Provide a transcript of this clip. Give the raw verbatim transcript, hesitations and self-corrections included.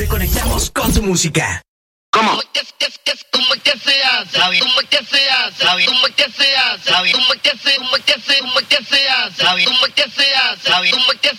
Te conectamos con tu música. ¿Cómo? ¿Cómo que, que, que, cómo que se hace? ¿Cómo que se hace? ¿Cómo que se hace? ¿Cómo que se, cómo que se, cómo que se hace? ¿Cómo que se hace? ¿Cómo que se hace? ¿Cómo que